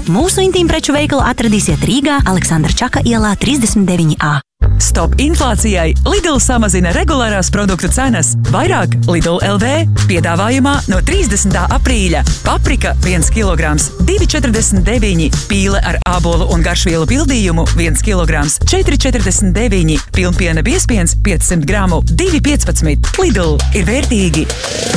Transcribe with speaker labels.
Speaker 1: Mūsu intīmpreču veikalu atradīsiet Rīgā, Aleksandra Čaka ielā 39A.
Speaker 2: Stop inflācijai! Lidl samazina regulārās produktu cenas. Vairāk Lidl LV piedāvājumā no 30. aprīļa. Paprika 1 kg, 2,49, pīle ar ābolu un garšvielu pildījumu 1 kg, 4,49, pilnpiena biezpiens 500 gramu, 2,15. Lidl ir vērtīgi!